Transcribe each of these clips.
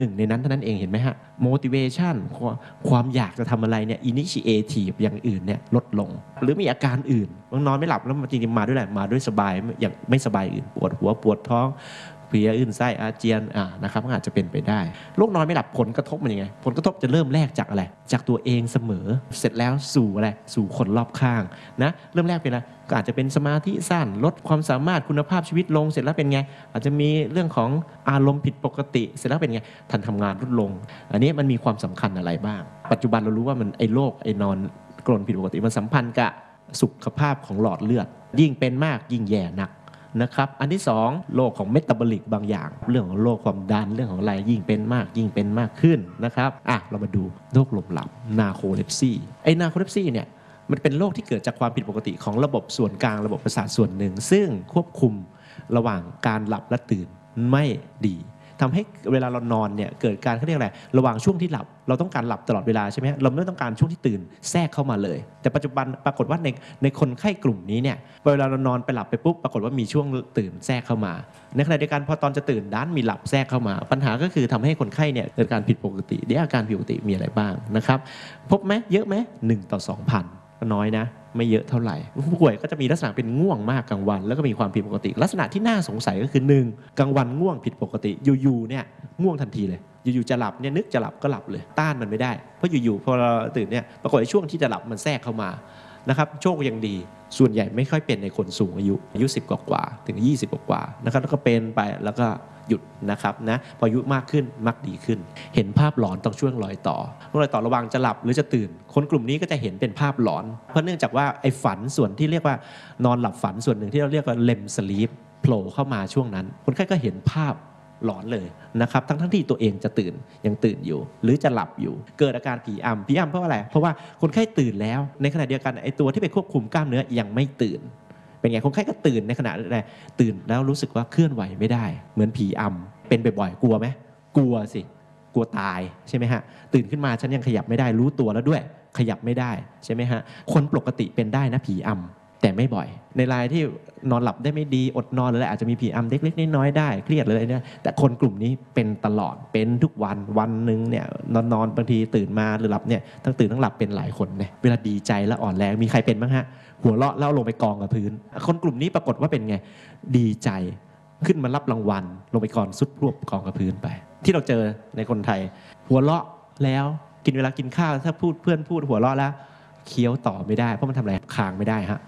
หนึ่งในนั้นเท่านั้นเองเห็นไหมฮะ motivation ความอยากจะทำอะไรเนี่ย initiative อย่างอื่นเนี่ยลดลงหรือมีอาการอื่นนอนไม่หลับแล้วจริงๆมาด้วยอะไรมาด้วยสบายอย่างไม่สบายอื่นปวดหัวปวดท้องเพลียอื่นไส้อาเจียนนะครับอาจจะเป็นไปได้โรคนอนไม่หลับผลกระทบมันยังไงผลกระทบจะเริ่มแรกจากอะไรจากตัวเองเสมอเสร็จแล้วสู่อะไรสู่คนรอบข้างนะเริ่มแรกเป็นอะไรก็อาจจะเป็นสมาธิสั้นลดความสามารถคุณภาพชีวิตลงเสร็จแล้วเป็นไงอาจจะมีเรื่องของอารมณ์ผิดปกติเสร็จแล้วเป็นไงทันทำงานลดลงอันนี้มันมีความสำคัญอะไรบ้างปัจจุบันเรารู้ว่ามันไอ้โรคไอ้นอนกรนผิดปกติมันสัมพันธ์กับสุขภาพของหลอดเลือดยิ่งเป็นมากยิ่งแย่หนักนะครับอันที่2โรคของเมตาบอลิกบางอย่างเรื่องของโรคความดันเรื่องของอะไรยิ่งเป็นมากยิ่งเป็นมากขึ้นนะครับเรามาดูโรคหลงหลับนาโคเลปซีไอ้นาโคเลปซีเนี่ยมันเป็นโรคที่เกิดจากความผิดปกติของระบบส่วนกลางระบบประสาทส่วนหนึ่งซึ่งควบคุมระหว่างการหลับและตื่นไม่ดีทำให้เวลาเรานอนเนี่ยเกิดการเขาเรียกอะไรระหว่างช่วงที่หลับเราต้องการหลับตลอดเวลาใช่ไหมเราไม่ต้องการช่วงที่ตื่นแทรกเข้ามาเลยแต่ปัจจุบันปรากฏว่าในคนไข้กลุ่มนี้เนี่ยเวลาเรานอนไปหลับไปปุ๊บปรากฏว่ามีช่วงตื่นแทรกเข้ามาในขณะเดียวกันพอตอนจะตื่นด้านมีหลับแทรกเข้ามาปัญหาก็คือทำให้คนไข้เนี่ยเกิดการผิดปกติอาการผิดปกติมีอะไรบ้างนะครับพบไหมเยอะไหม1 ต่อ 2,000ก็น้อยนะไม่เยอะเท่าไหร่ผู้ป่วยก็จะมีลักษณะเป็นง่วงมากกลางวันแล้วก็มีความผิดปกติลักษณะที่น่าสงสัยก็คือ1กลางวันง่วงผิดปกติอยู่ๆเนี่ยง่วงทันทีเลยอยู่ๆจะหลับเนี่ยนึกจะหลับก็หลับเลยต้านมันไม่ได้เพราะอยู่ๆพอเราตื่นเนี่ยปรากฏช่วงที่จะหลับมันแทรกเข้ามานะครับโชคยังดีส่วนใหญ่ไม่ค่อยเป็นในคนสูงอายุ10กว่าถึง20กว่านะครับแล้วก็เป็นไปแล้วก็หยุดนะครับนะพออายุมากขึ้นมักดีขึ้นเห็นภาพหลอนตรงช่วงรอยต่อระหว่างจะหลับหรือจะตื่นคนกลุ่มนี้ก็จะเห็นเป็นภาพหลอนเพราะเนื่องจากว่าไอ้ฝันส่วนที่เรียกว่านอนหลับฝันส่วนหนึ่งที่เราเรียกว่าเลมสลีปโผล่เข้ามาช่วงนั้นคนไข้ก็เห็นภาพหลอนเลยนะครับทั้งที่ตัวเองจะยังตื่นอยู่หรือจะหลับอยู่เกิดอาการผีอำเพราะอะไรเพราะว่าคนไข้ตื่นแล้วในขณะเดียวกันไอ้ตัวที่ไปควบคุมกล้ามเนื้อยังไม่ตื่นเป็นไงคนไข้ก็ตื่นในขณะอะไรตื่นแล้วรู้สึกว่าเคลื่อนไหวไม่ได้เหมือนผีอำเป็นบ่อยๆกลัวไหมกลัวสิกลัวตายใช่ไหมฮะตื่นขึ้นมาฉันยังขยับไม่ได้รู้ตัวแล้วด้วยขยับไม่ได้ใช่ไหมฮะคนปกติเป็นได้นะผีอำแต่ไม่บ่อยในรายที่นอนหลับได้ไม่ดีอดนอนหรืออะไรอาจจะมีผีอำเล็กๆน้อยๆได้เครียดเลยเนี่ยแต่คนกลุ่มนี้เป็นตลอดเป็นทุกวันหนึ่งเนี่ยนอนบางทีตื่นมาหรือหลับเนี่ยทั้งตื่นทั้งหลับเป็นหลายคนเนี่ยเวลาดีใจและอ่อนแรงมีใครเป็นบ้างฮะหัวเราะแล้วลงไปกองกับพื้นคนกลุ่มนี้ปรากฏว่าเป็นไงดีใจขึ้นมารับรางวัลลงไปก่อนสุดพรวบกองกับพื้นไปที่เราเจอในคนไทยหัวเราะแล้วเวลากินข้าวถ้าเพื่อนพูดหัวเราะแล้วเคี้ยวต่อไม่ได้เพราะมันทำอะไรคางไม่ได้ฮะ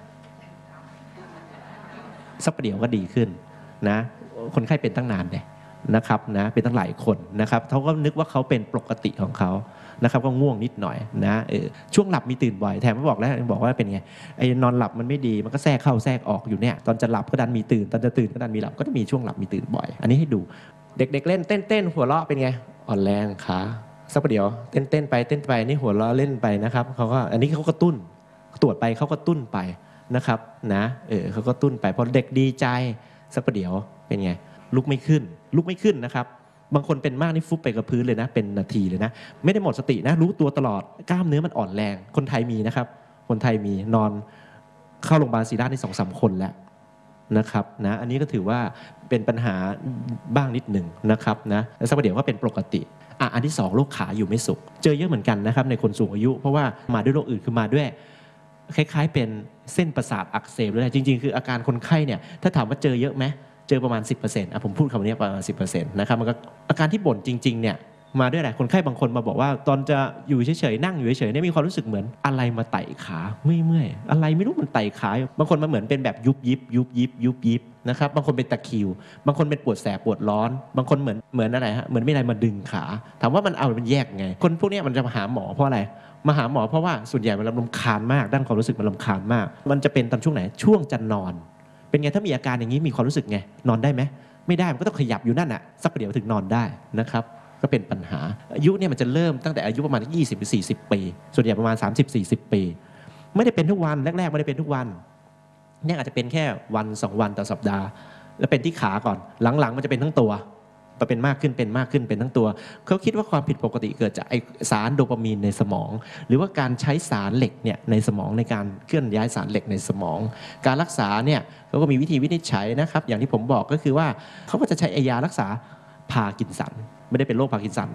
สักประเดี๋ยวก็ดีขึ้นนะคนไข้เป็นตั้งนานเลยนะครับนะเป็นตั้งหลายคนนะครับเขาก็นึกว่าเขาเป็นปกติของเขานะครับก็ง่วงนิดหน่อยนะช่วงหลับมีตื่นบ่อยแถมไม่บอกว่าเป็นไงไอ้นอนหลับมันไม่ดีมันก็แทรกเข้าแทรกออกอยู่เนี่ยตอนจะหลับก็ดันมีตื่นตอนจะตื่นก็ดันมีหลับก็จะมีช่วงหลับมีตื่นบ่อยอันนี้ให้ดูเด็กๆเล่นเต้นหัวเราะเป็นไงอ่อนแรงขาสักประเดี๋ยวเต้นไปนี่หัวเราะเล่นไปนะครับเขาก็อันนี้เขากระตุ้นตรวจไปเขาก็ตุ้นไปนะครับนะเขาก็ตุ้นไปพอเด็กดีใจสักประเดี๋ยวเป็นไงลุกไม่ขึ้นนะครับบางคนเป็นมากนี่ฟุบไปกับพื้นเลยนะเป็นนาทีเลยนะไม่ได้หมดสตินะรู้ตัวตลอดกล้ามเนื้อมันอ่อนแรงคนไทยมีนะครับคนไทยมีนอนเข้าโรงพยาบาลศิริราชนี่2-3 คนแล้วนะครับนะอันนี้ก็ถือว่าเป็นปัญหาบ้างนิดหนึ่งนะครับนะแล้วสักประเดี๋ยวก็เป็นปกติอันที่2โรคขาอยู่ไม่สุขเจอเยอะเหมือนกันนะครับในคนสูงอายุเพราะว่ามาด้วยโรคอื่นคือมาด้วยคล้ายๆเป็นเส้นประสาทอักเสบเลยจริงๆคืออาการคนไข้เนี่ยถ้าถามว่าเจอเยอะไหมเจอประมาณ 10% ผมพูดคำนี้ประมาณ 10% นะครับมันก็อาการที่บ่นจริงๆเนี่ยมาด้วยอะไรคนไข้บางคนมาบอกว่าตอนจะอยู่เฉยๆนั่งอยู่เฉยๆเนี่ยมีความรู้สึกเหมือนอะไรมาไต่ขาเมื่อยอะไรไม่รู้มันไต่ขาบางคนมาเหมือนเป็นแบบยุบยิบนะครับบางคนเป็นตะคริวบางคนเป็นปวดแสบปวดร้อนบางคนเหมือนอะไรฮะเหมือนไม่อะไรมาดึงขาถามว่ามันมันแยกไงคนพวกนี้มันจะมาหาหมอเพราะอะไรมาหาหมอเพราะว่าส่วนใหญ่มันรำคาญมากด้านความรู้สึกมันรำคาญมากมันจะเป็นตอนช่วงไหนช่วงจะนอนเป็นไงถ้ามีอาการอย่างนี้มีความรู้สึกไงนอนได้ไหมไม่ได้มันก็ต้องขยับอยู่นั่นน่ะสักประเดี๋ยวถึงนอนได้นะครับก็เป็นปัญหาอายุเนี่ยมันจะเริ่มตั้งแต่อายุประมาณ20-40 ปีส่วนใหญ่ประมาณ30-40 ปีไม่ได้เป็นทุกวันแรกๆไม่ได้เป็นทุกวันเนี่ยอาจจะเป็นแค่1-2 วันต่อสัปดาห์แล้วเป็นที่ขาก่อนหลังๆมันจะเป็นทั้งตัวเป็นมากขึ้นเป็นทั้งตัวเขาคิดว่าความผิดปกติเกิดจากไอสารโดปามีนในสมองหรือว่าการใช้สารเหล็กเนี่ยในสมองในการเคลื่อนย้ายสารเหล็กในสมองการรักษาเนี่ยเขาก็มีวิธีวินิจฉัยนะครับอย่างที่ผมบอกก็คือว่าเขาก็จะใช้ยารักษาพาร์กินสันไม่ได้เป็นโรคพาร์กินสัน